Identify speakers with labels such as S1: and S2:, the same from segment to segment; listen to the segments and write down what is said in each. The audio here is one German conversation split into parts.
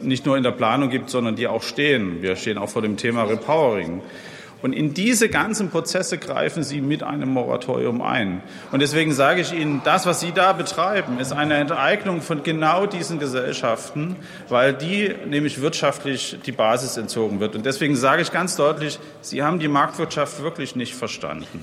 S1: nicht nur in der Planung gibt, sondern die auch stehen. Wir stehen auch vor dem Thema Repowering. Und in diese ganzen Prozesse greifen Sie mit einem Moratorium ein. Und deswegen sage ich Ihnen, das, was Sie da betreiben, ist eine Enteignung von genau diesen Gesellschaften, weil die nämlich wirtschaftlich die Basis entzogen wird. Und deswegen sage ich ganz deutlich, Sie haben die Marktwirtschaft wirklich nicht verstanden.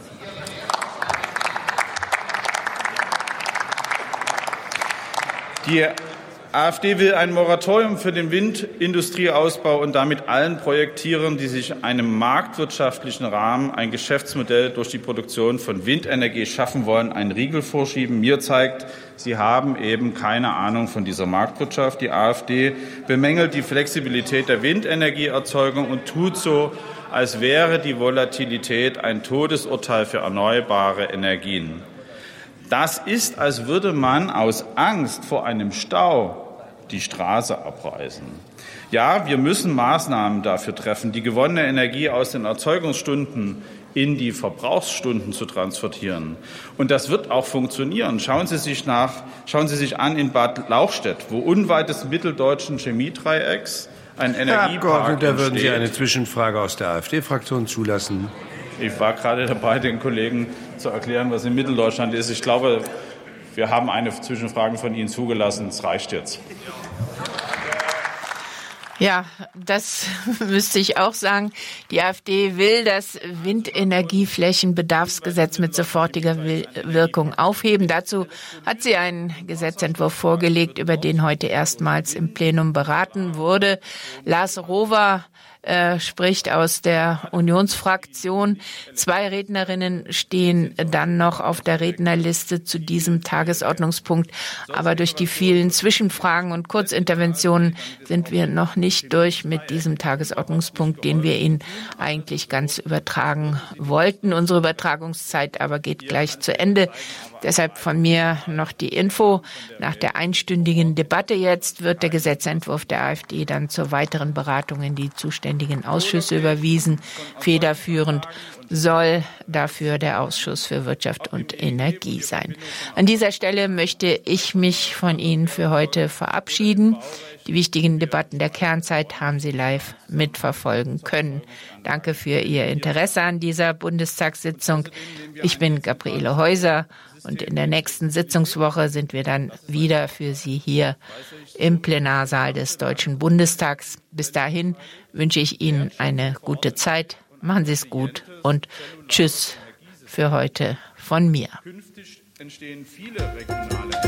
S1: Die AfD will ein Moratorium für den Windindustrieausbau und damit allen Projektieren, die sich einem marktwirtschaftlichen Rahmen ein Geschäftsmodell durch die Produktion von Windenergie schaffen wollen, einen Riegel vorschieben. Mir zeigt, Sie haben eben keine Ahnung von dieser Marktwirtschaft. Die AfD bemängelt die Flexibilität der Windenergieerzeugung und tut so, als wäre die Volatilität ein Todesurteil für erneuerbare Energien. Das ist, als würde man aus Angst vor einem Stau die Straße abreißen. Ja, wir müssen Maßnahmen dafür treffen, die gewonnene Energie aus den Erzeugungsstunden in die Verbrauchsstunden zu transportieren. Und das wird auch funktionieren. Schauen Sie sich an in Bad Lauchstädt, wo unweit des mitteldeutschen Chemiedreiecks ein Energiepark entsteht.
S2: Herr Abgeordneter, würden Sie eine Zwischenfrage aus der AfD-Fraktion zulassen?
S1: Ich war gerade dabei, den Kollegen zu erklären, was in Mitteldeutschland ist. Ich glaube, wir haben eine Zwischenfrage von Ihnen zugelassen. Es reicht jetzt.
S3: Ja, das müsste ich auch sagen. Die AfD will das Windenergieflächenbedarfsgesetz mit sofortiger Wirkung aufheben. Dazu hat sie einen Gesetzentwurf vorgelegt, über den heute erstmals im Plenum beraten wurde. Lars Rohwer spricht aus der Unionsfraktion. 2 Rednerinnen stehen dann noch auf der Rednerliste zu diesem Tagesordnungspunkt. Aber durch die vielen Zwischenfragen und Kurzinterventionen sind wir noch nicht durch mit diesem Tagesordnungspunkt, den wir Ihnen eigentlich ganz übertragen wollten. Unsere Übertragungszeit aber geht gleich zu Ende. Deshalb von mir noch die Info. Nach der einstündigen Debatte jetzt wird der Gesetzentwurf der AfD dann zur weiteren Beratung in die zuständigen Ausschüsse überwiesen. Federführend soll dafür der Ausschuss für Wirtschaft und Energie sein. An dieser Stelle möchte ich mich von Ihnen für heute verabschieden. Die wichtigen Debatten der Kernzeit haben Sie live mitverfolgen können. Danke für Ihr Interesse an dieser Bundestagssitzung. Ich bin Gabriele Heuser und in der nächsten Sitzungswoche sind wir dann wieder für Sie hier im Plenarsaal des Deutschen Bundestags. Bis dahin wünsche ich Ihnen eine gute Zeit. Machen Sie es gut und tschüss für heute von mir.